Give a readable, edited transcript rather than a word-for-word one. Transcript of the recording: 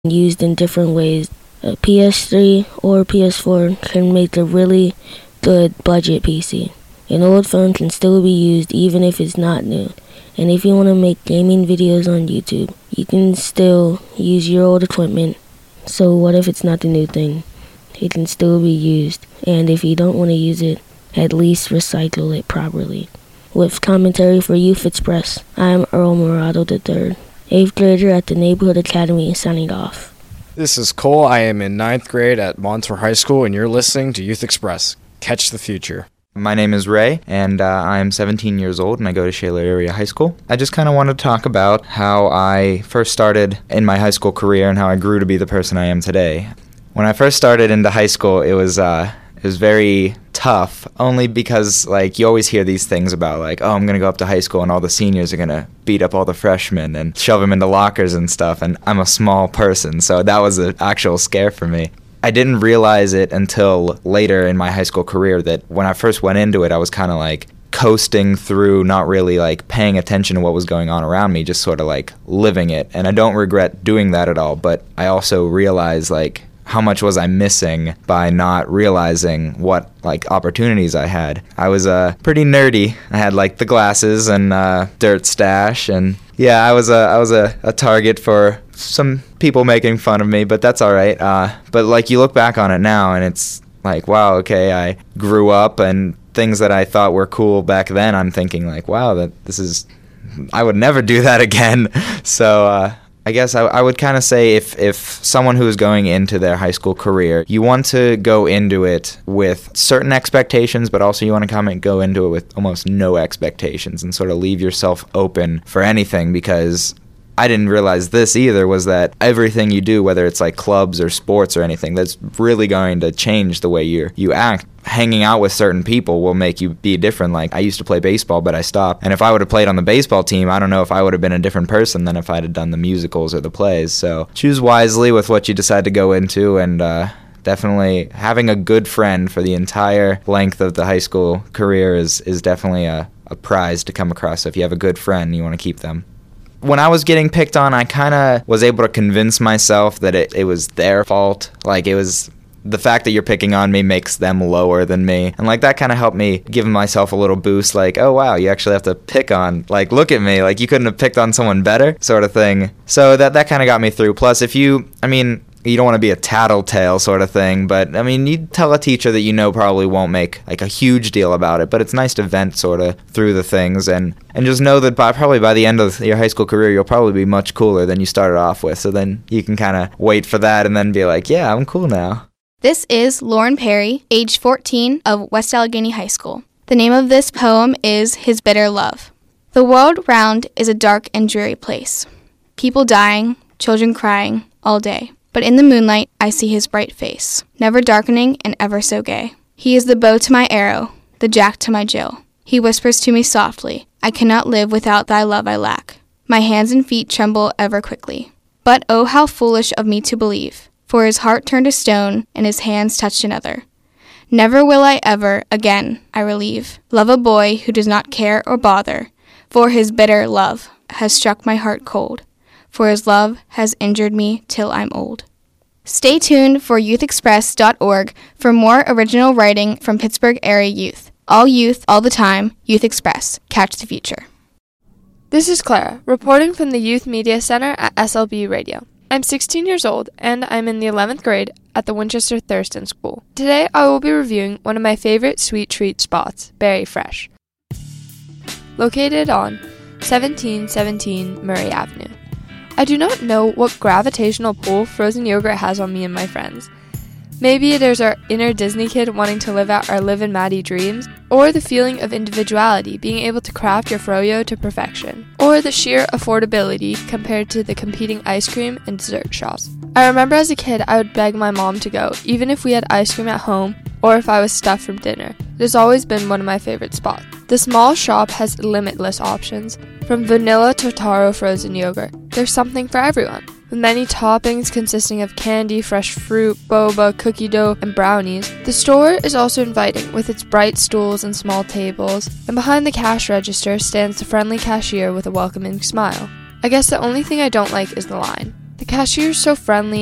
used in different ways. A PS3 or PS4 can make a really good budget PC. An old phone can still be used even if it's not new. And if you want to make gaming videos on YouTube, you can still use your old equipment. So what if it's not the new thing? It can still be used. And if you don't want to use it, at least recycle it properly. With commentary for Youth Express, I'm Earl Morado III, 8th grader at the Neighborhood Academy, signing off. This is Cole. I am in 9th grade at Montour High School, and you're listening to Youth Express. Catch the future. My name is Ray, and I'm 17 years old, and I go to Shaler Area High School. I just kind of want to talk about how I first started in my high school career and how I grew to be the person I am today. When I first started into high school, it was very tough, only because, you always hear these things about, I'm going to go up to high school and all the seniors are going to beat up all the freshmen and shove them into lockers and stuff, and I'm a small person, so that was an actual scare for me. I didn't realize it until later in my high school career that when I first went into it, I was kind of coasting through, not really paying attention to what was going on around me, just sort of living it, and I don't regret doing that at all, but I also realized how much was I missing by not realizing what opportunities I had. I was pretty nerdy. I had the glasses and dirt stash, and yeah, I was a target for some people making fun of me, but that's all right. But you look back on it now, and it's wow, okay, I grew up, and things that I thought were cool back then, I'm thinking wow, I would never do that again. So I guess I would kind of say if someone who is going into their high school career, you want to go into it with certain expectations, but also you want to go into it with almost no expectations and sort of leave yourself open for anything, because I didn't realize this either, was that everything you do, whether it's clubs or sports or anything, that's really going to change the way you act. Hanging out with certain people will make you be different. I used to play baseball, but I stopped. And if I would have played on the baseball team, I don't know if I would have been a different person than if I'd have done the musicals or the plays. So choose wisely with what you decide to go into, and definitely having a good friend for the entire length of the high school career is definitely a prize to come across. So if you have a good friend, you want to keep them. When I was getting picked on, I kind of was able to convince myself that it was their fault. It was the fact that you're picking on me makes them lower than me. And that kind of helped me give myself a little boost. Oh, wow, you actually have to pick on, look at me. You couldn't have picked on someone better sort of thing. So that kind of got me through. Plus, you don't want to be a tattletale sort of thing, but you tell a teacher that probably won't make a huge deal about it, but it's nice to vent sort of through the things, and just know that probably by the end of your high school career, you'll probably be much cooler than you started off with, so then you can kind of wait for that and then be yeah, I'm cool now. This is Lauren Perry, age 14, of West Allegheny High School. The name of this poem is His Bitter Love. The world round is a dark and dreary place. People dying, children crying, all day. But in the moonlight, I see his bright face, never darkening and ever so gay. He is the bow to my arrow, the jack to my Jill. He whispers to me softly, I cannot live without thy love I lack. My hands and feet tremble ever quickly. But oh, how foolish of me to believe, for his heart turned to stone and his hands touched another. Never will I ever, again, I relieve, love a boy who does not care or bother, for his bitter love has struck my heart cold. For his love has injured me till I'm old. Stay tuned for youthexpress.org for more original writing from Pittsburgh area youth. All youth, all the time, Youth Express. Catch the future. This is Clara, reporting from the Youth Media Center at SLB Radio. I'm 16 years old, and I'm in the 11th grade at the Winchester Thurston School. Today, I will be reviewing one of my favorite sweet treat spots, Berry Fresh, located on 1717 Murray Avenue. I do not know what gravitational pull frozen yogurt has on me and my friends. Maybe there's our inner Disney kid wanting to live out our Liv and Maddie dreams, or the feeling of individuality, being able to craft your froyo to perfection, or the sheer affordability compared to the competing ice cream and dessert shops. I remember as a kid I would beg my mom to go, even if we had ice cream at home, or if I was stuffed from dinner. It has always been one of my favorite spots. The small shop has limitless options, from vanilla to taro frozen yogurt. There's something for everyone. With many toppings consisting of candy, fresh fruit, boba, cookie dough, and brownies. The store is also inviting with its bright stools and small tables, and behind the cash register stands the friendly cashier with a welcoming smile. I guess the only thing I don't like is the line. The cashier's so friendly